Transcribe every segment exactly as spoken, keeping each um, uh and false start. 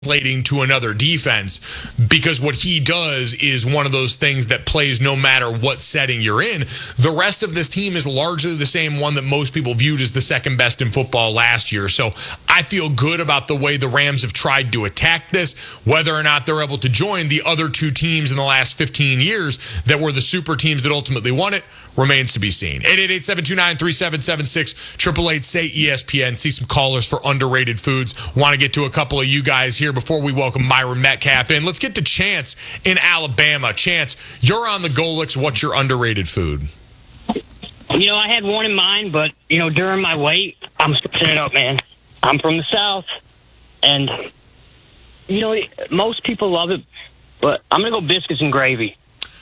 translating to another defense, because what he does is one of those things that plays no matter what setting you're in. The rest of this team is largely the same one that most people viewed as the second best in football last year. So I feel good about the way the Rams have tried to attack this. Whether or not they're able to join the other two teams in the last fifteen years that were the super teams that ultimately won it remains to be seen. eight eight eight, seven two nine, three seven seven six, eight eight eight, say E S P N. See some callers for underrated foods. Want to get to a couple of you guys here before we welcome Myron Metcalf in. Let's get to Chance in Alabama. Chance, you're on the Golix. What's your underrated food? You know, I had one in mind, but, you know, during my wait, I'm switching it up, man. I'm from the South, and, you know, most people love it, but I'm going to go biscuits and gravy.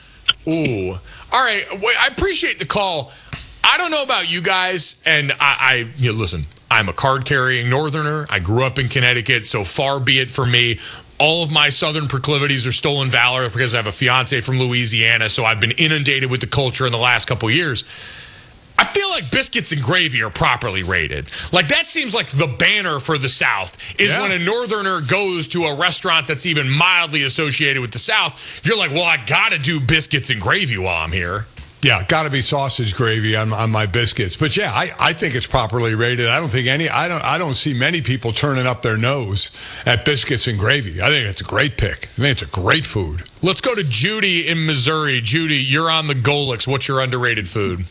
Ooh. All right. I appreciate the call. I don't know about you guys, and I, I you know, listen, I'm a card-carrying northerner. I grew up in Connecticut, so far be it for me. All of my southern proclivities are stolen valor because I have a fiance from Louisiana, so I've been inundated with the culture in the last couple of years. I feel like biscuits and gravy are properly rated. Like, that seems like the banner for the South is yeah. when a northerner goes to a restaurant that's even mildly associated with the South, you're like, well, I got to do biscuits and gravy while I'm here. Yeah, got to be sausage gravy on, on my biscuits. But yeah, I, I think it's properly rated. I don't think any I don't I don't see many people turning up their nose at biscuits and gravy. I think it's a great pick. I think it's a great food. Let's go to Judy in Missouri. Judy, you're on the Golix. What's your underrated food?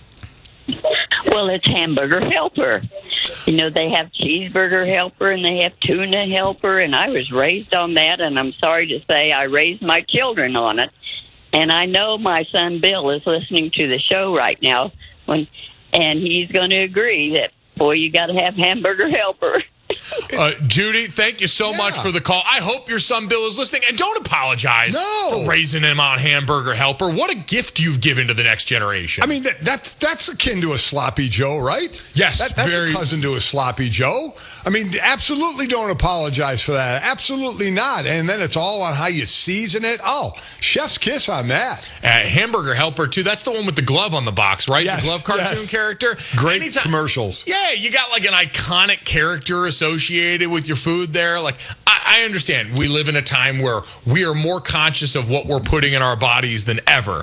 Well, it's Hamburger Helper. You know, they have Cheeseburger Helper and they have Tuna Helper, and I was raised on that, and I'm sorry to say I raised my children on it. And I know my son Bill is listening to the show right now, when, and he's going to agree that, boy, you got to have Hamburger Helper. Uh, Judy, thank you so yeah. much for the call. I hope your son Bill is listening, and don't apologize no. for raising him on Hamburger Helper. What a gift you've given to the next generation. I mean, that, that's that's akin to a Sloppy Joe, right? Yes. That, that's very... a cousin to a Sloppy Joe. I mean, absolutely don't apologize for that. Absolutely not. And then it's all on how you season it. Oh, chef's kiss on that. Uh, Hamburger Helper, too. That's the one with the glove on the box, right? Yes, the glove cartoon yes. character. Great Anytime, commercials. Yeah, you got like an iconic character associated with your food there. Like, I, I understand we live in a time where we are more conscious of what we're putting in our bodies than ever.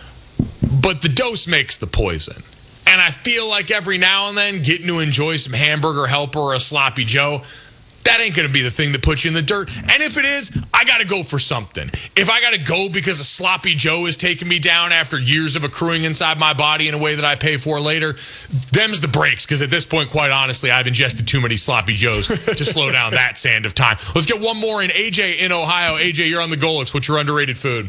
But the dose makes the poison. And I feel like every now and then getting to enjoy some Hamburger Helper or a Sloppy Joe, that ain't going to be the thing that puts you in the dirt. And if it is, I got to go for something. If I got to go because a Sloppy Joe is taking me down after years of accruing inside my body in a way that I pay for later, them's the breaks. Because at this point, quite honestly, I've ingested too many Sloppy Joes to slow down that sand of time. Let's get one more in. A J in Ohio. A J, you're on the Golix. What's your underrated food?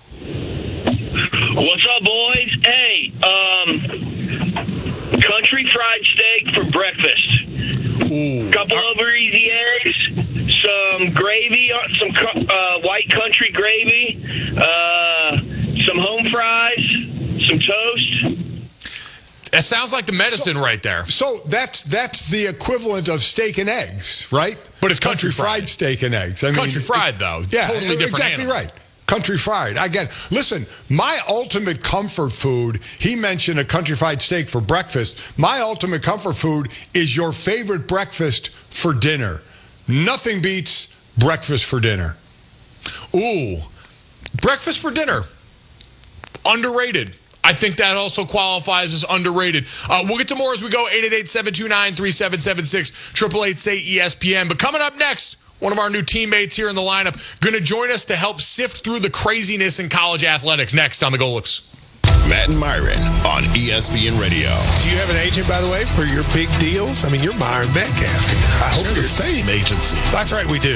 What's up, boys? Hey, um, country fried steak for breakfast. Ooh. Couple uh, over easy eggs, some gravy, some uh, white country gravy, uh, some home fries, some toast. That sounds like the medicine so, right there. So that's that's the equivalent of steak and eggs, right? But it's country, country fried. fried steak and eggs. I country mean, fried, it, though. Yeah, totally different exactly animal. right. Country fried. Again, listen, my ultimate comfort food, he mentioned a country fried steak for breakfast. My ultimate comfort food is your favorite breakfast for dinner. Nothing beats breakfast for dinner. Ooh, breakfast for dinner. Underrated. I think that also qualifies as underrated. Uh, we'll get to more as we go. eight eight eight, seven two nine, three seven seven six, eight eight eight, say E S P N. But coming up next, one of our new teammates here in the lineup, going to join us to help sift through the craziness in college athletics next on the Golix. Matt and Myron on E S P N Radio. Do you have an agent, by the way, for your big deals? I mean, you're Myron Metcalf. I hope you're the same agency. That's right, we do.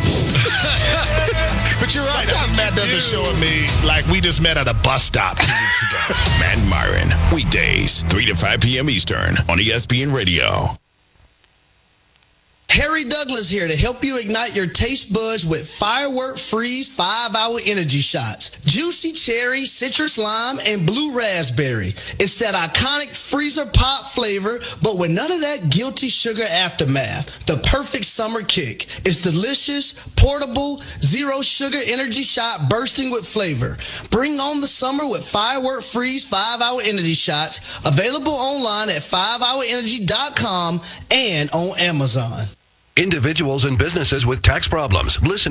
But you're right. Sometimes Matt doesn't show me like we just met at a bus stop two weeks ago. Matt and Myron, weekdays, three to five p.m. Eastern on E S P N Radio. Harry Douglas here to help you ignite your taste buds with Firework Freeze five hour Energy Shots. Juicy cherry, citrus lime, and blue raspberry. It's that iconic freezer pop flavor, but with none of that guilty sugar aftermath. The perfect summer kick. It's delicious, portable, zero sugar energy shot bursting with flavor. Bring on the summer with Firework Freeze five hour Energy Shots. Available online at five hour energy dot com and on Amazon. Individuals and businesses with tax problems. Listen